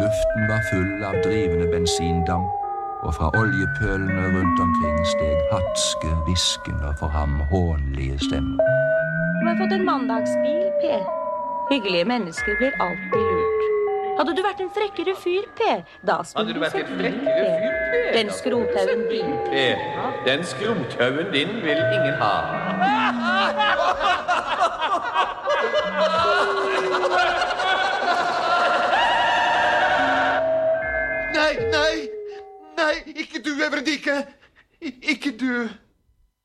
Luften var full av drivende bensindamp, og fra oljepølene rundt omkring steg hatske, hviskende for ham hånlige stemmer. Du har fått en mandagsbil, P. Hyggelige mennesker blir alltid lurt. Hadde du vært en frekkere fyr, P, da skulle du sett din, P. Den skrothaugen din, P. Den skrothaugen din vil ingen ha. Nei, ikke du, Evredike. Ikke du.